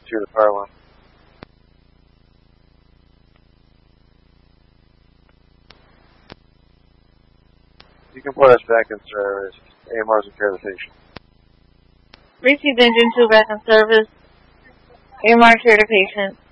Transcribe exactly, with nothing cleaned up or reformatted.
two, the fire one. You can put us back in service. A M R's in care of the patient. Received engine two back in service. A M R care to patient.